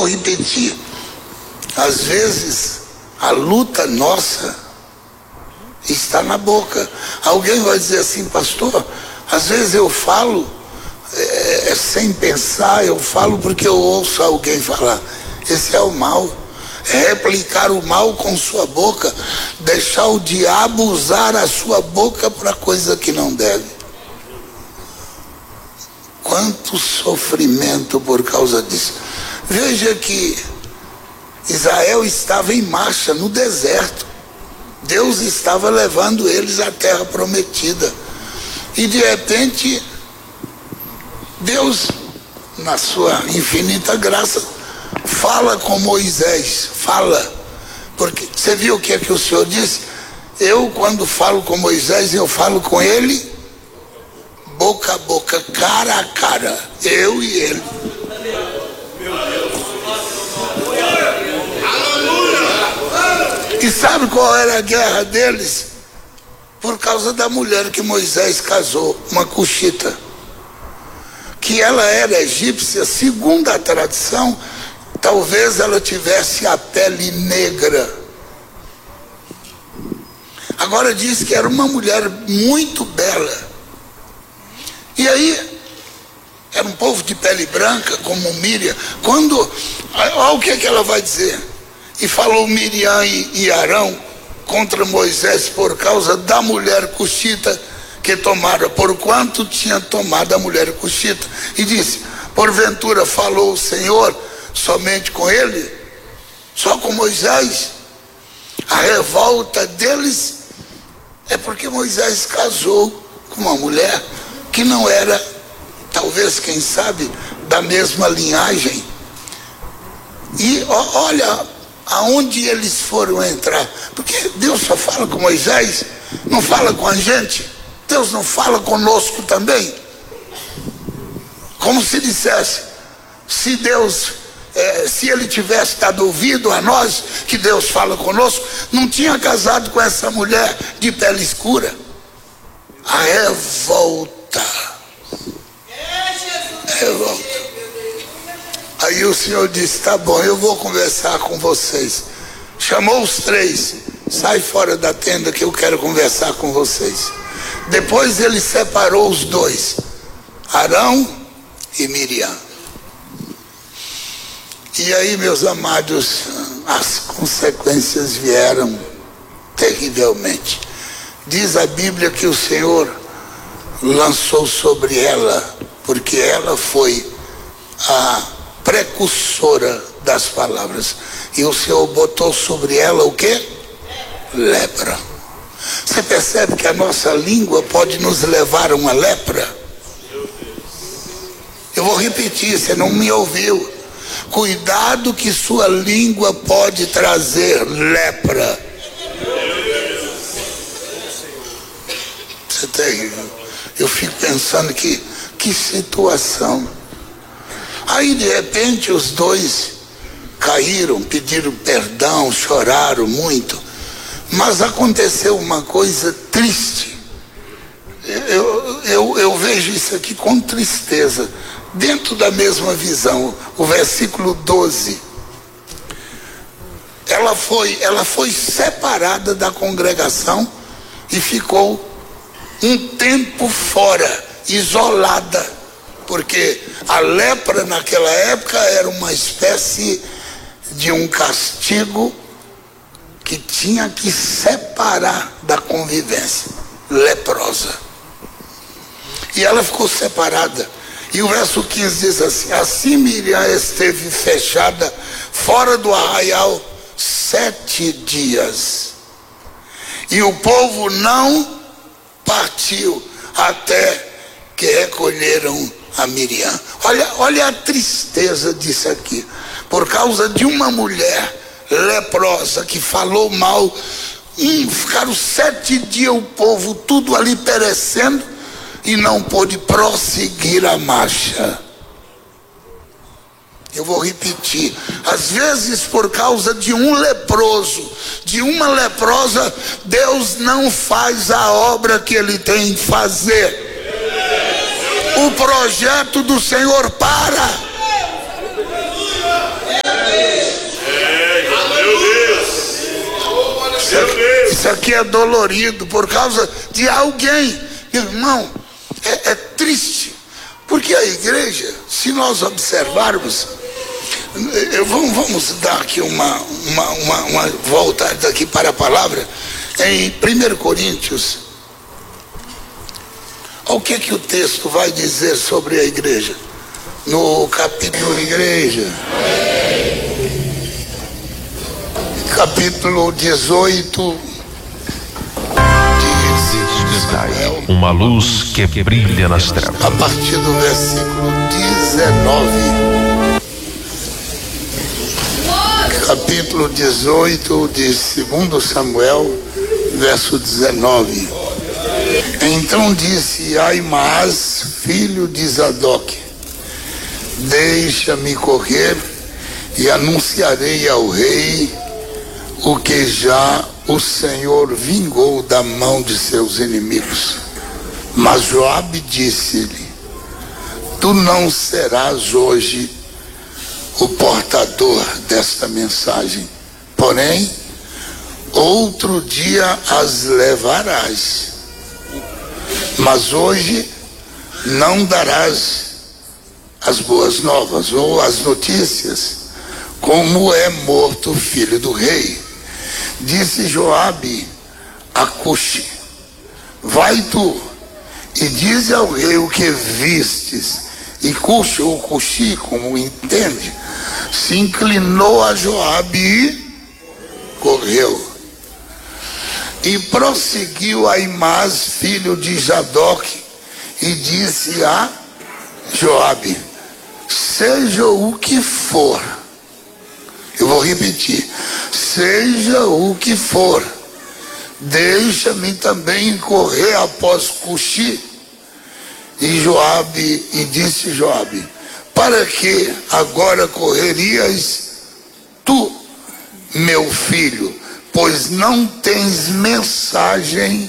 vou repetir. Às vezes a luta nossa está na boca. Alguém vai dizer assim: pastor, às vezes eu falo sem pensar, eu falo porque eu ouço alguém falar. Esse é o mal. É replicar o mal com sua boca, deixar o diabo usar a sua boca para coisa que não deve. Quanto sofrimento por causa disso. Veja que Israel estava em marcha no deserto. Deus estava levando eles à terra prometida. E de repente, Deus, na sua infinita graça, fala com Moisés. Fala. Porque você viu o que é que o Senhor disse? Eu, quando falo com Moisés, eu falo com ele boca a boca, cara a cara, eu e ele. E sabe qual era a guerra deles? Por causa da mulher que Moisés casou, uma cuxita, que ela era egípcia. Segundo a tradição, talvez ela tivesse a pele negra. Agora diz que era uma mulher muito bela. E aí, era um povo de pele branca, como Miriam. Olha o que ela vai dizer. E falou Miriam e Arão contra Moisés por causa da mulher cuxita que tomara, porquanto tinha tomado a mulher cuxita. E disse: porventura falou o Senhor somente com ele? Só com Moisés? A revolta deles é porque Moisés casou com uma mulher que não era, talvez, quem sabe, da mesma linhagem. E olha aonde eles foram entrar. Porque Deus só fala com Moisés, não fala com a gente. Deus não fala conosco também? Como se dissesse, se Deus, se ele tivesse dado ouvido a nós, que Deus fala conosco, não tinha casado com essa mulher de pele escura. A revolta. Revolta. Aí o Senhor disse: tá bom, eu vou conversar com vocês. Chamou os três: sai fora da tenda que eu quero conversar com vocês. Depois ele separou os dois, Arão e Miriam. E aí, meus amados, as consequências vieram terrivelmente. Diz a Bíblia que o Senhor lançou sobre ela, porque ela foi a precursora das palavras, e o Senhor botou sobre ela o quê? Lepra. Você percebe que a nossa língua pode nos levar a uma lepra? Eu vou repetir, você não me ouviu. Cuidado que sua língua pode trazer lepra. Isso é terrível. Eu fico pensando que situação. Aí de repente os dois caíram, pediram perdão, choraram muito. Mas aconteceu uma coisa triste. Eu vejo isso aqui com tristeza. Dentro da mesma visão, o versículo 12. Ela foi separada da congregação e ficou um tempo fora, isolada, porque a lepra naquela época era uma espécie de um castigo que tinha que separar da convivência, leprosa. E ela ficou separada. E o verso 15 diz assim: assim Miriam esteve fechada fora do arraial 7 dias, e o povo não partiu até que recolheram a Miriam. Olha a tristeza disso aqui. Por causa de uma mulher leprosa que falou mal, ficaram 7 dias o povo tudo ali perecendo e não pôde prosseguir a marcha. Eu vou repetir. Às vezes, por causa de um leproso, de uma leprosa, Deus não faz a obra que Ele tem que fazer. O projeto do Senhor para. Isso aqui é dolorido por causa de alguém. Irmão, é triste, porque a igreja, se nós observarmos, vamos dar aqui uma volta daqui para a palavra, em 1 Coríntios, o que o texto vai dizer sobre a igreja? No capítulo igreja, capítulo 18, uma luz que brilha nas trevas. a partir do versículo 19. Capítulo 18 de 2 Samuel, verso 19. Então disse Ahimaaz, filho de Zadok: deixa-me correr e anunciarei ao rei o que já o Senhor vingou da mão de seus inimigos. Mas Joabe disse-lhe: tu não serás hoje o portador desta mensagem, porém outro dia as levarás, mas hoje não darás as boas novas ou as notícias, como é morto o filho do rei. Disse Joabe a Cushi: vai tu e diz ao rei o que vistes. E Cushi, ou Cushi, como entende, se inclinou a Joabe e correu. E prosseguiu Ahimaaz, filho de Zadok, e disse a Joabe: seja o que for, eu vou repetir, seja o que for, deixa-me também correr após Cushi. E disse Joabe: para que agora correrias tu, meu filho, pois não tens mensagem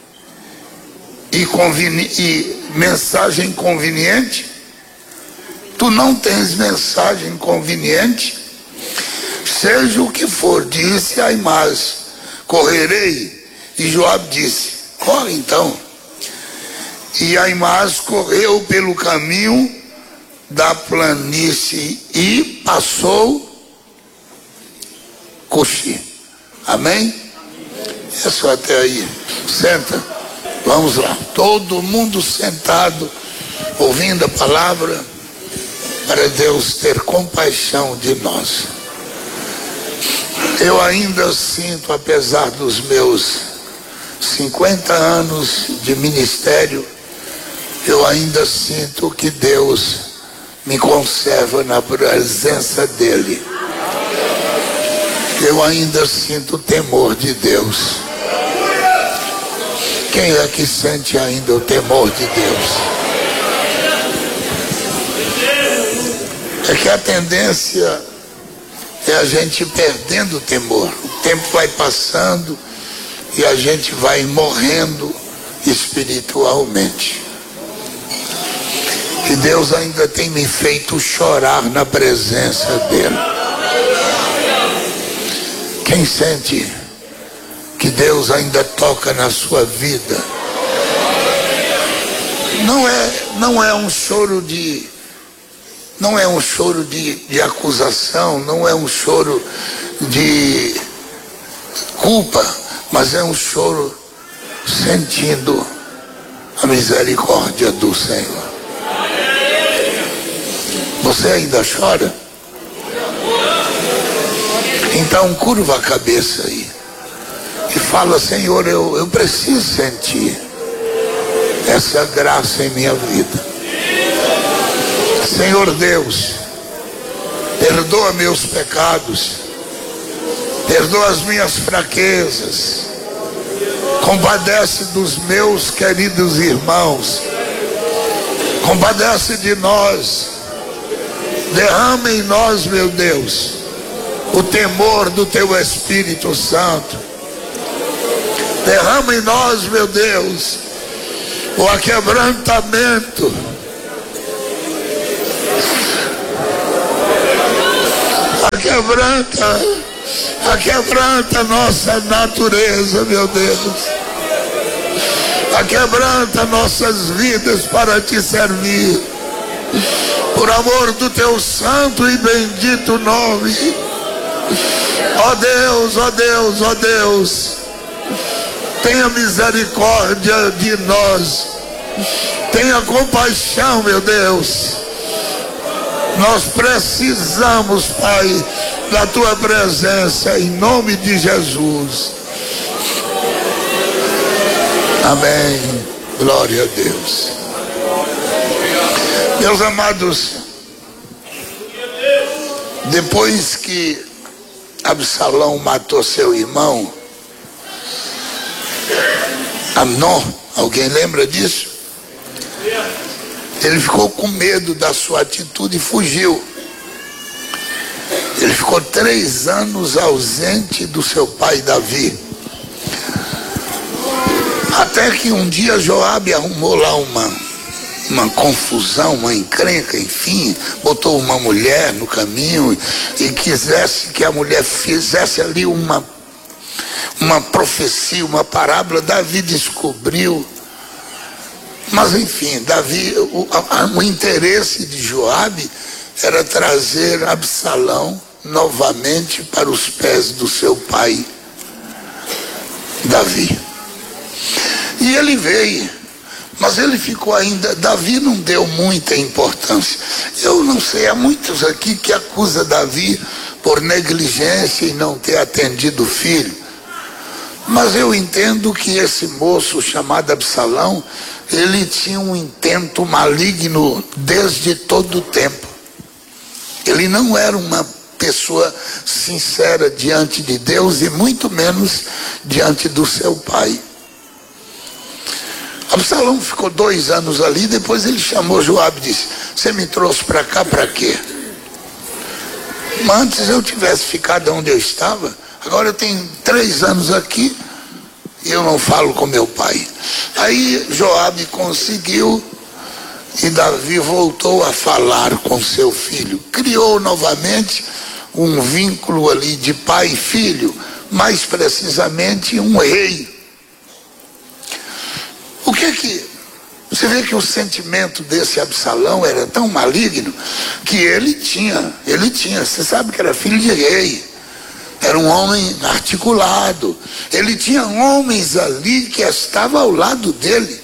mensagem conveniente? Tu não tens mensagem conveniente? Seja o que for, disse Ahimaaz, correrei. E Joabe disse: corre então. E Ahimaaz correu pelo caminho da planície e passou Cushi. Amém? É só até aí. Senta. Vamos lá. Todo mundo sentado, ouvindo a palavra, para Deus ter compaixão de nós. Eu ainda sinto, apesar dos meus 50 anos de ministério, eu ainda sinto que Deus me conserva na presença dEle. Eu ainda sinto o temor de Deus. Quem é que sente ainda o temor de Deus? É que a tendência é a gente perdendo o temor. O tempo vai passando e a gente vai morrendo espiritualmente. E Deus ainda tem me feito chorar na presença dEle. Quem sente que Deus ainda toca na sua vida? Não é um choro de acusação, não é um choro de culpa, mas é um choro sentindo a misericórdia do Senhor. Você ainda chora? Então curva a cabeça aí e fala: Senhor, eu preciso sentir essa graça em minha vida. Senhor Deus, perdoa meus pecados, perdoa as minhas fraquezas, compadece dos meus queridos irmãos, compadece de nós, derrama em nós, meu Deus, o temor do Teu Espírito Santo, derrama em nós, meu Deus, o aquebrantamento, quebranta Aquebranta nossa natureza, meu Deus. Aquebranta nossas vidas para te servir. Por amor do teu santo e bendito nome. Ó Deus, ó Deus, ó Deus. Tenha misericórdia de nós. Tenha compaixão, meu Deus. Nós precisamos, Pai, da tua presença, em nome de Jesus. Amém. Glória a Deus. Meus amados, depois que Absalão matou seu irmão Amnon, alguém lembra disso? Ele ficou com medo da sua atitude e fugiu. Ele ficou 3 anos ausente do seu pai Davi. Até que um dia Joabe arrumou lá uma confusão, uma encrenca, enfim, botou uma mulher no caminho e quisesse que a mulher fizesse ali uma profecia, uma parábola. Davi descobriu. Mas enfim, Davi, o interesse de Joabe era trazer Absalão novamente para os pés do seu pai Davi. E ele veio, mas ele ficou ainda. Davi não deu muita importância. Eu não sei, há muitos aqui que acusam Davi por negligência e não ter atendido o filho. Mas eu entendo que esse moço chamado Absalão, ele tinha um intento maligno desde todo o tempo. Ele não era uma pessoa sincera diante de Deus e muito menos diante do seu pai. Absalão ficou 2 anos ali, depois ele chamou Joabe e disse: você me trouxe para cá para quê? Mas antes eu tivesse ficado onde eu estava, agora eu tenho 3 anos aqui e eu não falo com meu pai. Aí Joabe conseguiu e Davi voltou a falar com seu filho. Criou novamente um vínculo ali de pai e filho, mais precisamente um rei. O que você vê que o sentimento desse Absalão era tão maligno que ele tinha, você sabe que era filho de rei, era um homem articulado, ele tinha homens ali que estavam ao lado dele,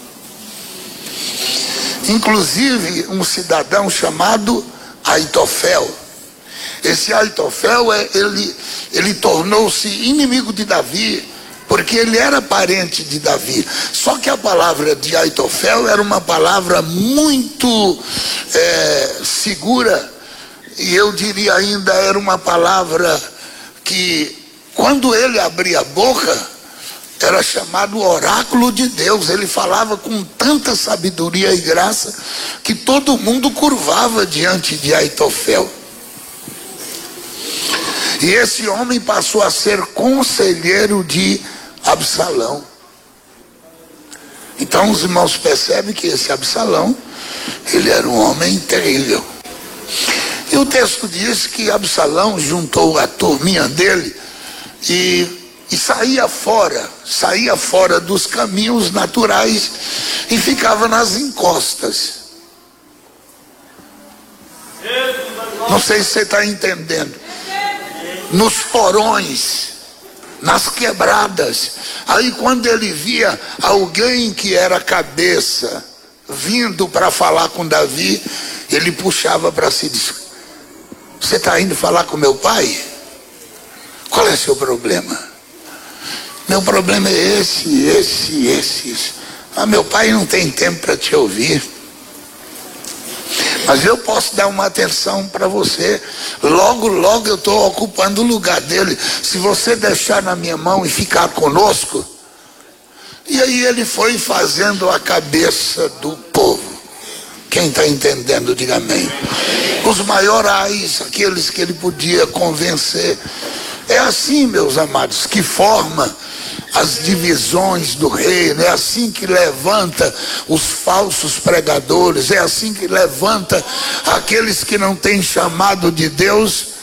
inclusive um cidadão chamado Aitofel. Esse Aitofel, ele tornou-se inimigo de Davi, porque ele era parente de Davi. Só que a palavra de Aitofel era uma palavra muito segura, e eu diria ainda, era uma palavra que, quando ele abria a boca, era chamado oráculo de Deus. Ele falava com tanta sabedoria e graça que todo mundo curvava diante de Aitofel. E esse homem passou a ser conselheiro de Absalão. Então os irmãos percebem que esse Absalão, ele era um homem terrível. E o texto diz que Absalão juntou a turminha dele e saía fora dos caminhos naturais e ficava nas encostas. Não sei se você está entendendo. Nos porões, nas quebradas. Aí quando ele via alguém que era cabeça vindo para falar com Davi, ele puxava para si e disse: você está indo falar com meu pai? Qual é seu problema? Meu problema é esse. Meu pai não tem tempo para te ouvir, mas eu posso dar uma atenção para você. Logo eu estou ocupando o lugar dele. Se você deixar na minha mão e ficar conosco. E aí ele foi fazendo a cabeça do povo. Quem está entendendo, diga amém. Os maiorais, aqueles que ele podia convencer. É assim, meus amados, que forma as divisões do reino. É assim que levanta os falsos pregadores. É assim que levanta aqueles que não têm chamado de Deus